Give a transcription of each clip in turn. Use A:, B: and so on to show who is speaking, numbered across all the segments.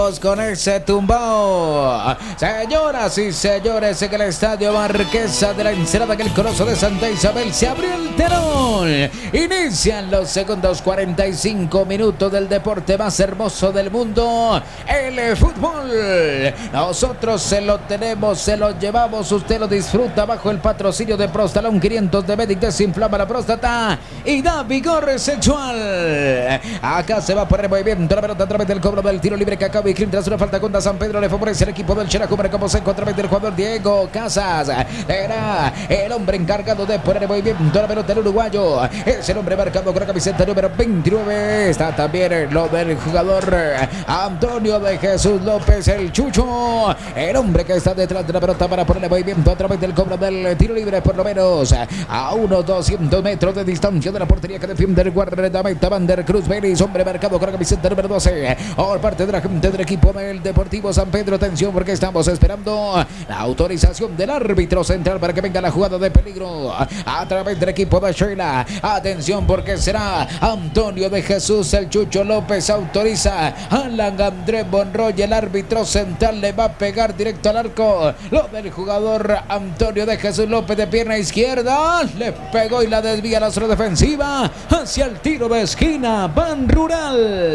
A: Con ese tumbao, señoras y señores, en el estadio Marquesa de la Ensenada, que el Coloso de Santa Isabel se abrió el telón. Inician los segundos 45 minutos del deporte más hermoso del mundo, el fútbol. Nosotros se lo tenemos, se lo llevamos, usted lo disfruta bajo el patrocinio de Prostalón 500 de Medic, desinflama la próstata y da vigor sexual. Acá se va por el movimiento la pelota a través del cobro del tiro libre que acaba y tras una falta contra San Pedro, le favorece el equipo del Xeraco, como se encuentra a través del jugador Diego Casas. Era el hombre encargado de poner el movimiento la pelota del uruguayo. Es el hombre marcado con la camiseta número 29. Está también lo del jugador Antonio de Jesús López, el Chucho. El hombre que está detrás de la pelota para poner el movimiento a través del cobro del tiro libre, por lo menos a unos 200 metros de distancia de la portería que defiende el guardameta Vander Cruz Vélez. Hombre marcado con la camiseta número 12 por parte de la gente del equipo del Deportivo San Pedro. Atención, porque estamos esperando la autorización del árbitro central para que venga la jugada de peligro a través del equipo de Sheila. Atención, porque será Antonio de Jesús, el Chucho López. Autoriza Alan Andrés Monroy, el árbitro central. Le va a pegar directo al arco. Lo del jugador Antonio de Jesús López de pierna izquierda. Le pegó y la desvía a la zona defensiva hacia el tiro de esquina. Ban Rural.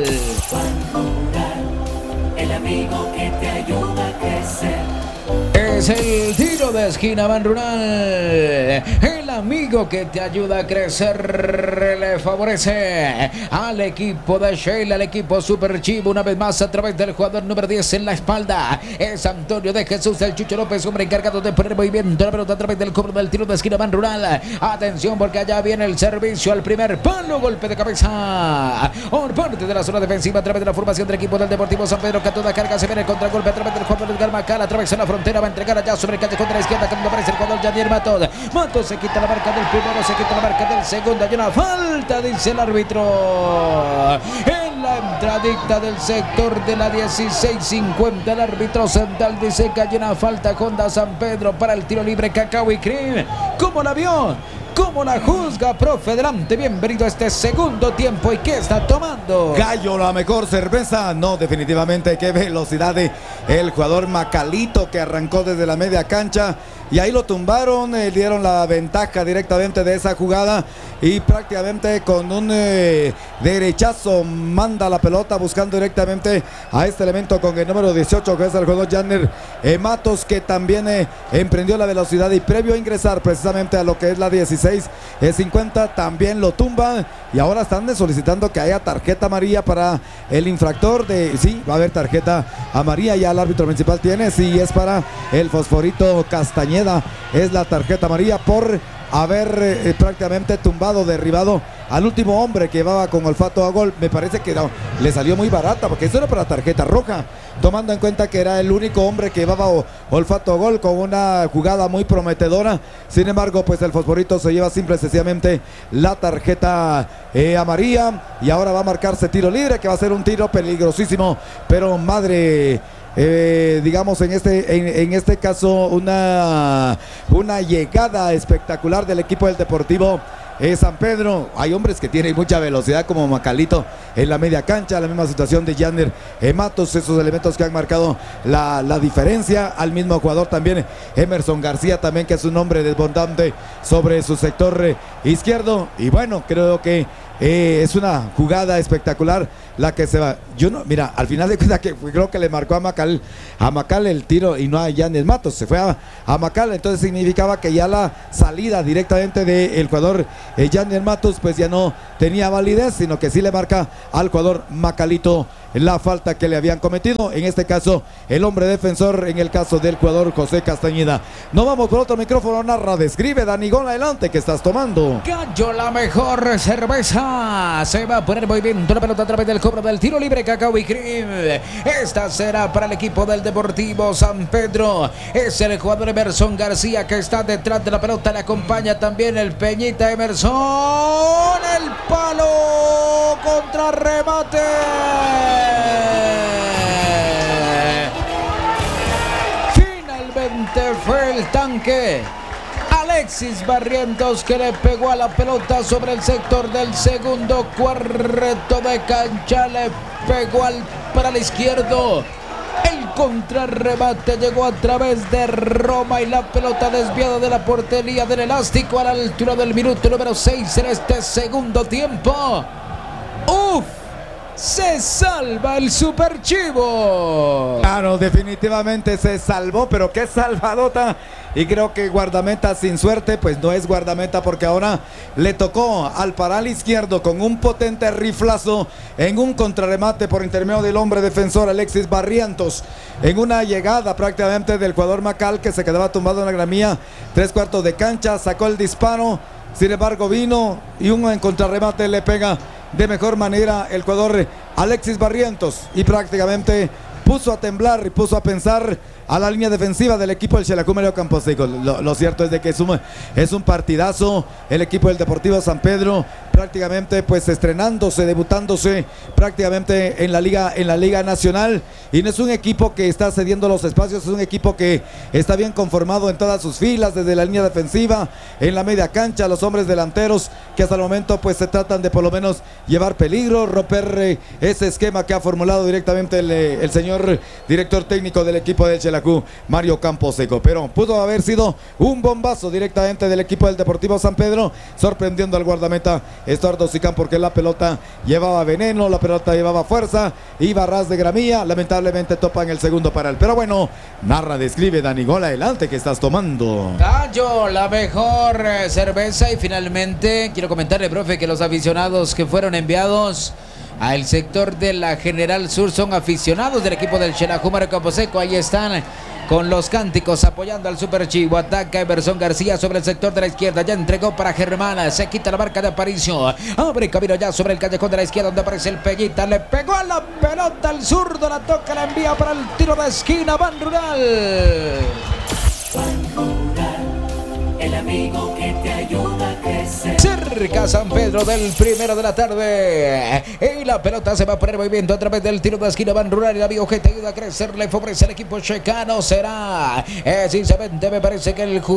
B: El amigo que te ayuda a crecer.
A: Es el tiro de esquina, Ban Rural. El amigo que te ayuda a crecer, le favorece al equipo de Sheila, al equipo Super Chivo. Una vez más a través del jugador número 10 en la espalda. Es Antonio de Jesús, el Chucho López, hombre encargado de poner movimiento la pelota a través del cobro del tiro de esquina, Ban Rural. Atención, porque allá viene el servicio al primer palo. Golpe de cabeza por parte de la zona defensiva a través de la formación del equipo del Deportivo San Pedro, que a toda carga se viene el contragolpe a través del jugador Edgar Macal. Atravesa la frontera, va a entregar allá sobre el calle contra la izquierda, cuando aparece el jugador Yadier Matos. Matos se quita la marca del primero, se quita la marca del segundo. Hay una falta, dice el árbitro. En la entradita del sector de la 16:50, el árbitro central dice que hay una falta contra San Pedro para el tiro libre. Cacao y Cream. ¿Cómo la vio? ¿Cómo la juzga, profe? Delante, bienvenido a este segundo tiempo. ¿Y qué está tomando?
C: Gallo, la mejor cerveza. No, definitivamente, qué velocidad de el jugador Macalito, que arrancó desde la media cancha y ahí lo tumbaron, dieron la ventaja directamente de esa jugada y prácticamente con un derechazo manda la pelota buscando directamente a este elemento con el número 18, que es el jugador Janner Matos, que también emprendió la velocidad y previo a ingresar precisamente a lo que es la 16:50 también lo tumba y ahora están solicitando que haya tarjeta amarilla para el infractor sí, va a haber tarjeta amarilla, ya el árbitro principal tiene, sí, es para el Fosforito Castañeda, es la tarjeta amarilla por haber prácticamente tumbado, derribado al último hombre que llevaba con olfato a gol. Me parece que no, le salió muy barata, porque eso era para tarjeta roja, tomando en cuenta que era el único hombre que llevaba olfato a gol con una jugada muy prometedora. Sin embargo, pues el Fosforito se lleva simple y sencillamente la tarjeta amarilla y ahora va a marcarse tiro libre, que va a ser un tiro peligrosísimo, pero madre... digamos en este caso una llegada espectacular del equipo del Deportivo San Pedro. Hay hombres que tienen mucha velocidad como Macalito en la media cancha, la misma situación de Janner Matos, esos elementos que han marcado la diferencia. Al mismo jugador también Emerson García, también, que es un hombre desbordante sobre su sector izquierdo. Y bueno, creo que es una jugada espectacular la que se va. Yo no, mira, al final de cuentas que creo que le marcó a Macal el tiro y no a Yanes Matos, se fue a Macal, entonces significaba que ya la salida directamente del jugador Yanes Matos pues ya no tenía validez, sino que sí le marca al jugador Macalito la falta que le habían cometido, en este caso el hombre defensor, en el caso del jugador José Castañeda. No vamos por otro micrófono, narra, describe Danigón, adelante, que estás tomando.
A: Gallo, la mejor cerveza. Se va a poner movimiento la pelota a través del cobro del tiro libre, Cacao y Cream. Esta será para el equipo del Deportivo San Pedro. Es el jugador Emerson García que está detrás de la pelota, le acompaña también el Peñita Emerson. El palo contra remate. Finalmente fue el tanque Alexis Barrientos que le pegó a la pelota sobre el sector del segundo cuarto de cancha, le pegó para el izquierdo. El contrarremate llegó a través de Roma y la pelota desviada de la portería del Elástico a la altura del minuto número 6 en este segundo tiempo. ¡Uf! Se salva el Super Chivo.
C: Claro, definitivamente se salvó, pero qué salvadota. Y creo que guardameta sin suerte, pues no es guardameta, porque ahora le tocó al paral izquierdo con un potente riflazo en un contrarremate por intermedio del hombre defensor Alexis Barrientos, en una llegada prácticamente del jugador Macal, que se quedaba tumbado en la gramilla, 3/4 de cancha, sacó el disparo. Sin embargo vino y en contrarremate le pega de mejor manera el jugador Alexis Barrientos y prácticamente puso a temblar y puso a pensar a la línea defensiva del equipo del Xelajú Mario Camposeco. Lo cierto es de que es un partidazo el equipo del Deportivo San Pedro, prácticamente pues estrenándose, debutándose prácticamente en la Liga Nacional, y no es un equipo que está cediendo los espacios, es un equipo que está bien conformado en todas sus filas, desde la línea defensiva, en la media cancha, los hombres delanteros que hasta el momento pues se tratan de por lo menos llevar peligro, romper ese esquema que ha formulado directamente el señor director técnico del equipo del Xelajú, Mario Camposeco. Pero pudo haber sido un bombazo directamente del equipo del Deportivo San Pedro, sorprendiendo al guardameta Estuardo Sicán, porque la pelota llevaba veneno, la pelota llevaba fuerza, iba a ras de gramilla, lamentablemente topa en el segundo paral. Pero bueno, narra, describe Dani Gol, adelante, que estás tomando.
A: Gallo, la mejor cerveza. Y finalmente quiero comentarle, profe, que los aficionados que fueron enviados al sector de la General Sur son aficionados del equipo del Xelajú Mario Camposeco. Ahí están con los cánticos apoyando al Super Chivo. Ataca Emerson García sobre el sector de la izquierda, ya entregó para Germán, se quita la marca de Aparicio, abre camino ya sobre el callejón de la izquierda donde aparece el Peguita, le pegó a la pelota al zurdo, la toca, la envía para el tiro de esquina. Ban Rural.
B: El amigo que te ayuda a crecer.
A: Cerca San Pedro del primero de la tarde. Y la pelota se va a poner movimiento a través del tiro de esquina. Ban Rural, el amigo que te ayuda a crecer, le favorece al equipo checano. Será sinceramente, me parece que el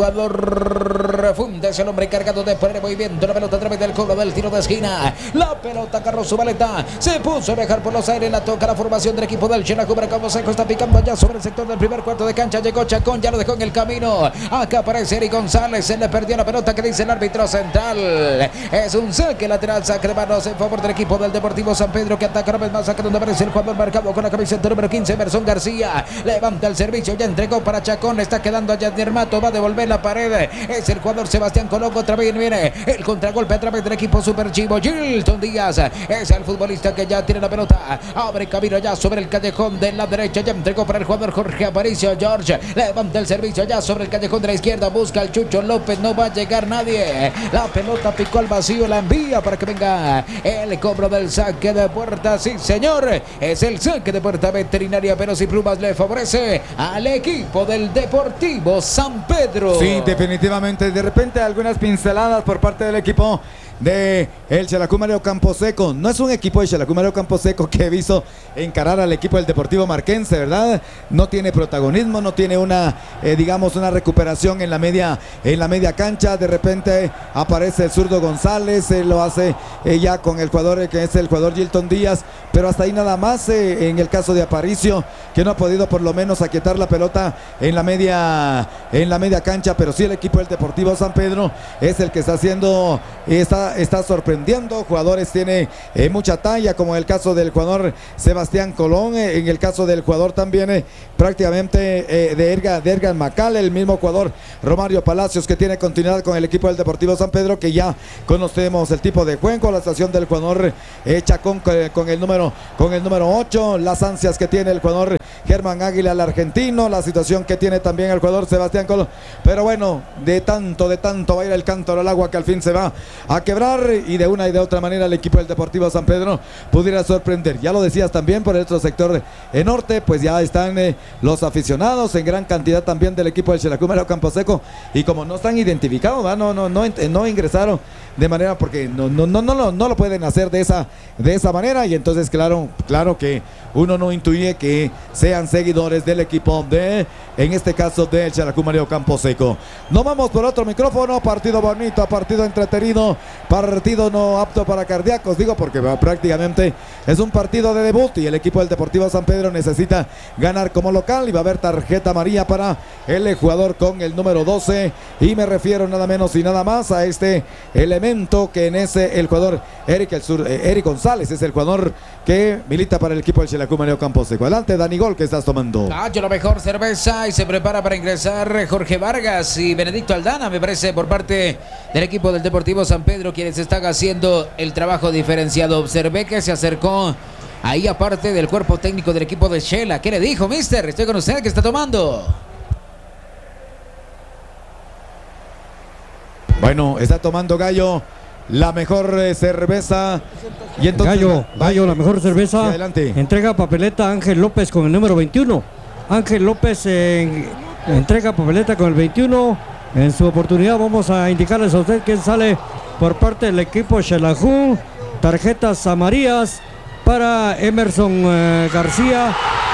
A: jugador Funde es el hombre encargado de poner movimiento la pelota a través del cobro del tiro de esquina. La pelota agarró su maleta, se puso a viajar por los aires, la toca la formación del equipo del Xelajú Mario Camposeco. Está picando ya sobre el sector del primer cuarto de cancha. Llegó Chacón, ya lo dejó en el camino. Acá aparece Eric González. Se le perdió la pelota, que dice el árbitro central. Es un saque lateral, saque de manos en favor del equipo del Deportivo San Pedro, que ataca una vez más, saca donde aparece el jugador marcado con la camiseta número 15, Emerson García. Levanta el servicio, ya entregó para Chacón, está quedando a Yadnier Mato, va a devolver la pared. Es el jugador Sebastián Colongo, otra vez viene el contragolpe a través del equipo Super Chivo. Gilton Díaz es el futbolista que ya tiene la pelota, abre camino ya sobre el callejón de la derecha, ya entregó para el jugador Jorge Aparicio. George levanta el servicio ya sobre el callejón de la izquierda, busca al Chucho López, no va a llegar nadie, la pelota picó al vacío, la envía para que venga el cobro del saque de puerta. Sí señor, es el saque de puerta veterinaria, pero si Plumas le favorece al equipo del Deportivo San Pedro.
C: Sí, definitivamente, de repente algunas pinceladas por parte del equipo de el Xelajú Mario Camposeco. No es un equipo de Xelajú Mario Camposeco que he visto encarar al equipo del Deportivo Marquense, ¿verdad? No tiene protagonismo, no tiene una digamos una recuperación en la media cancha. De repente aparece el zurdo González, lo hace ya con el jugador que es el jugador Gilton Díaz, pero hasta ahí nada más. En el caso de Aparicio, que no ha podido por lo menos aquietar la pelota en la media cancha, pero sí el equipo del Deportivo San Pedro es el que está haciendo está sorprendiendo. Jugadores tiene mucha talla, como en el caso del jugador Sebastián Colón, en el caso del jugador también prácticamente de Edgar Macal, el mismo jugador Romario Palacios, que tiene continuidad con el equipo del Deportivo San Pedro, que ya conocemos el tipo de juego, la estación del jugador Chacón con el número 8, las ansias que tiene el jugador Germán Águila, el argentino, la situación que tiene también el jugador Sebastián Colón. Pero bueno, de tanto va a ir el cántaro al agua, que al fin se va a quebrar, y de una y de otra manera el equipo del Deportivo San Pedro pudiera sorprender. Ya lo decías también, por el otro sector norte, pues ya están los aficionados en gran cantidad también del equipo del Xelajú Mario Camposeco, y como no están identificados, no ingresaron de manera, porque no lo pueden hacer de esa manera, y entonces claro que uno no intuye que sean seguidores del equipo de en este caso del Xelajú Mario Camposeco. Nos vamos por otro micrófono, partido bonito, partido entretenido, partido no apto para cardíacos, digo porque prácticamente es un partido de debut y el equipo del Deportivo San Pedro necesita ganar como local y va a haber tarjeta amarilla para el jugador con el número 12 y me refiero nada menos y nada más a este elemento que en ese el jugador Eric González es el jugador que milita para el equipo del Xelajú Mario Camposeco. Adelante Dani Gol, que estás tomando.
A: Yo la mejor cerveza y se prepara para ingresar Jorge Vargas y Benedicto Aldana, me parece, por parte del equipo del Deportivo San Pedro, quienes están haciendo el trabajo diferenciado. Observé que se acercó ahí aparte del cuerpo técnico del equipo de Xela. ¿Qué le dijo, mister? Estoy con usted, ¿qué está tomando?
C: Bueno, está tomando Gallo la mejor cerveza. Y entonces,
D: Gallo, la mejor cerveza.
C: Sí, adelante.
D: Entrega papeleta Ángel López con el número 21. Ángel López entrega papeleta con el 21. En su oportunidad vamos a indicarles a usted quién sale por parte del equipo Xelajú. Tarjetas amarillas para Emerson García